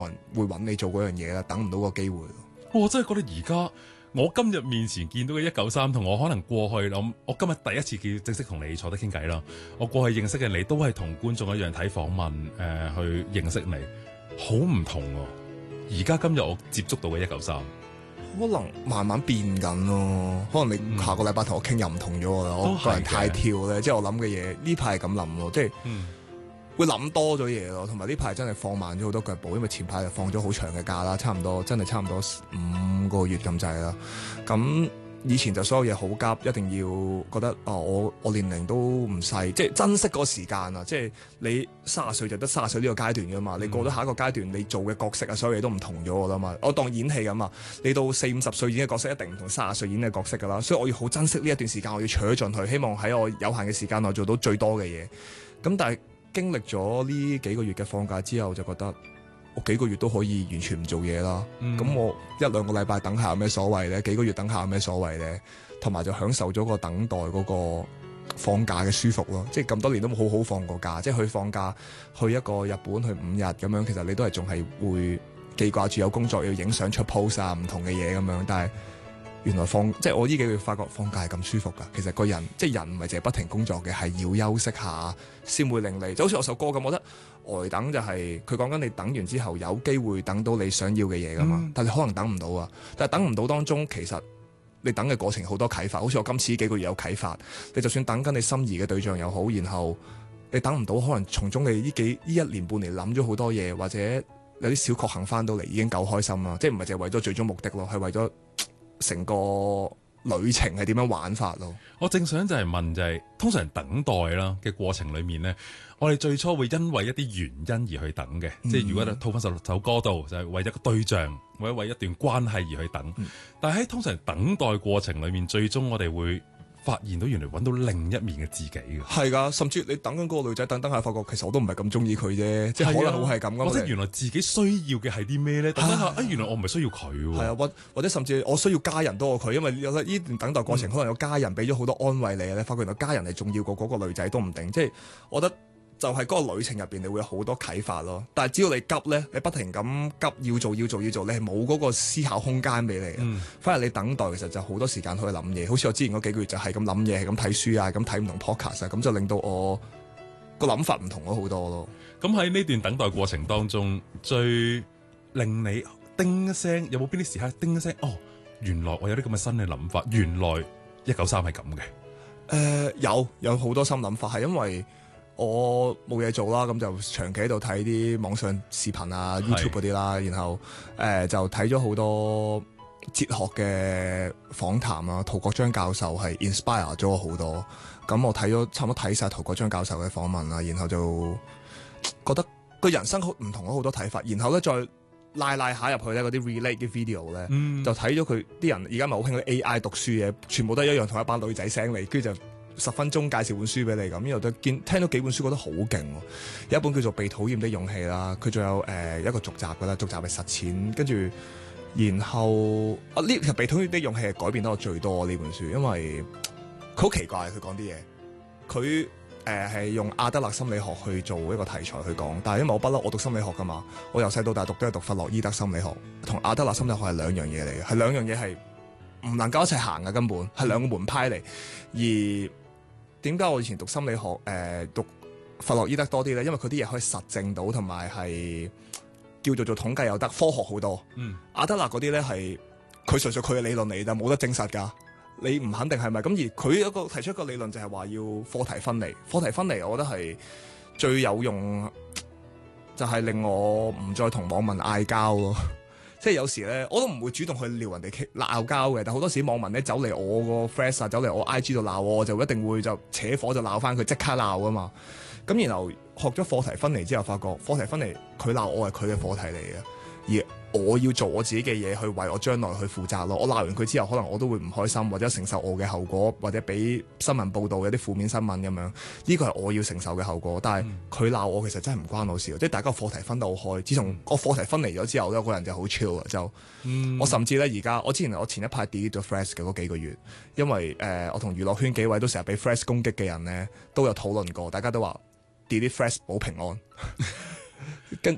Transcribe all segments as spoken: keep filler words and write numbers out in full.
人會揾你做嗰樣嘢啦，等唔到個機會。 我真係覺得而家我今日面前見到嘅一九三，同我可能過去諗，我今日第一次叫正式同你坐得傾偈啦。我過去認識嘅你，都係同觀眾一樣睇訪問，誒、呃、去認識你，好唔同喎、啊。而家今日我接觸到嘅一九三， 可能慢慢變緊咯。可能你下個禮拜同我傾又唔同咗啦。我個人太跳咧，即係我諗嘅嘢呢排係咁諗咯，即係。嗯會諗多咗嘢咯，同埋呢排真係放慢咗好多腳步，因為前排就放咗好長嘅假啦，差唔多真係差唔多五個月咁滯啦。咁以前就所有嘢好急，一定要覺得啊、哦，我我年齡都唔細，即係珍惜個時間啊！即係你卅歲就得卅歲呢個階段噶嘛，你過咗下一個階段，你做嘅角色啊，所有嘢都唔同咗噶啦嘛。我當演戲咁啊，你到四五十歲演嘅角色一定唔同卅歲演嘅角色噶啦，所以我要好珍惜呢一段時間，我要取進去，希望喺我有限嘅時間內做到最多嘅嘢。咁但係經歷咗呢幾個月嘅放假之後，就覺得我幾個月都可以完全唔做嘢啦。咁、嗯、我一兩個禮拜等下有咩所謂呢？幾個月等下有咩所謂呢？同埋就享受咗個等待嗰個放假嘅舒服咯。即係咁多年都冇好好放過假，即係去放假去一個日本去五日咁樣，其實你都係仲係會記掛住有工作要影相出 post 啊，唔同嘅嘢咁樣，但係。原來放即係我呢幾個月發覺放假係咁舒服㗎。其實個人即係人唔係淨係不停工作嘅，係要休息下先會令你就好似我首歌咁。我覺得呆等就係佢講緊你等完之後有機會等到你想要嘅嘢㗎嘛。嗯、但係你可能等唔到啊。但係等唔到當中，其實你等嘅過程好多啟發。好似我今次幾個月有啟發。你就算等緊你心儀嘅對象又好，然後你等唔到，可能從中你呢幾呢一年半年諗咗好多嘢，或者有啲小確幸翻到嚟已經夠開心啦。即係唔係淨係為咗最終目的咯，係為咗。成個旅程係點樣玩法咯？ 我正想就係問就係、是，通常等待啦嘅過程裏面咧，我哋最初會因為一啲原因而去等嘅，嗯、即係如果套翻首首歌度就係、是、為一個對象或者為一段關係而去等。嗯、但係喺通常等待過程裏面，最終我哋會發現到原來揾到另一面嘅自己嘅。 係㗎，甚至你等緊嗰個女仔，等等下發覺其實我都唔係咁中意佢啫，即係可能會係咁㗎。 或者原來自己需要嘅係啲咩咧？等等下，啊、哎、原來我唔係需要佢喎。係啊，或或者甚至我需要家人多過佢，因為有呢段等待過程，嗯、可能有家人俾咗好多安慰你，你發覺原來家人係重要過嗰個女仔都唔定。即係我覺得。就係嗰個旅程入邊，你會有好多啟發咯。但係只要你急咧，你不停咁急要做要做要做，你係冇嗰個思考空間俾你。嗯、反而你等待其實就好多時間可以諗嘢。好似我之前嗰幾個月就係咁諗嘢，係咁睇書啊，咁睇唔同 podcast 啊，咁就令到我個諗法唔同咗好多咯。 咁喺呢段等待過程當中，最令你叮一聲，有冇邊啲時刻叮一聲？哦，原來我有啲咁嘅新嘅諗法。原來一九三係咁嘅。誒、 呃，有有好多新諗法，係因為。我冇嘢做啦，咁就長期喺度睇啲網上視頻啊、YouTube 嗰啲啦，然後誒、呃、就睇咗好多哲學嘅訪談啊。陶國章教授係 inspire 咗我好多，咁我睇咗差唔多睇晒陶國章教授嘅訪問啦，然後就覺得個人生好唔同咗好多睇法，然後咧再拉拉下入去咧嗰啲 relate 嘅 video 咧，嗯、就睇咗佢啲人而家咪好興啲 A I 讀書嘅，全部都係一樣同一班女仔聲嚟，跟住就。十分鐘介紹本書俾你咁，然後都見聽到幾本書覺得好勁，有一本叫做《被討厭的勇氣》啦，佢仲有誒、呃、一個續集噶啦，續集係實踐，跟住然後啊呢其實《被討厭的勇氣》係改變得我最多呢本書，因為佢好奇怪佢講啲嘢，佢誒係用阿德勒心理學去做一個題材去講，但係因為我不嬲我讀心理學噶嘛，我由細到大讀都係讀弗洛伊德心理學，同阿德勒心理學係兩樣嘢嚟嘅，係兩樣嘢係唔能夠一齊行嘅，根本係兩個門派嚟，而。點解我以前讀心理學誒、呃、讀弗洛伊德多啲咧？因為佢啲嘢可以實證到，同埋係叫做做統計又得，科學好多。嗯，阿德勒嗰啲咧係佢純粹佢嘅理論嚟，但冇得證實㗎。你唔肯定係咪？咁而佢一個提出一個理論就係話要課題分離。課題分離，我覺得係最有用，就係令我唔再同網民嗌交咯。即係有時咧，我都唔會主動去撩人哋鬧交嘅，但好多時網民咧走嚟我個 friend 啊，走嚟我 I G 度鬧我，我就一定會就扯火就鬧翻佢，即刻鬧啊嘛。咁然後學咗課題分離之後，發覺課題分離佢鬧我係佢嘅課題嚟嘅，而我要做我自己嘅嘢去為我將來去負責咯。我鬧完佢之後，可能我都會唔開心，或者承受我嘅後果，或者俾新聞報道有啲負面新聞咁樣。呢個係我要承受嘅後果。但係佢鬧我其實真係唔關我事，即係大家課題分得好開。自從個課題分離咗之後咧，我個人就好 chill 啊。就、嗯、我甚至咧而家，我之前我前一排 delete 咗 Threads 嘅嗰幾個月，因為誒、呃、我同娛樂圈幾位都成日俾 Threads 攻擊嘅人咧，都有討論過，大家都話 delete Threads 保平安。跟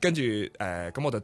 跟住誒咁我就